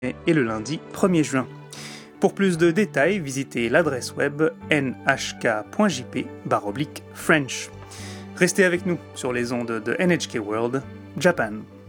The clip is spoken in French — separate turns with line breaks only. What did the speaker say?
et le lundi 1er juin. Pour plus de détails, visitez l'adresse web nhk.jp/French. Restez avec nous sur les ondes de NHK World Japan.